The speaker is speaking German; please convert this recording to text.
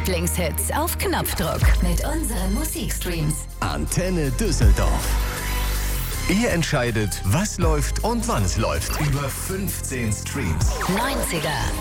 Lieblingshits auf Knopfdruck mit unseren Musikstreams. Antenne Düsseldorf. Ihr entscheidet, was läuft und wann es läuft. Über 15 Streams. 90er,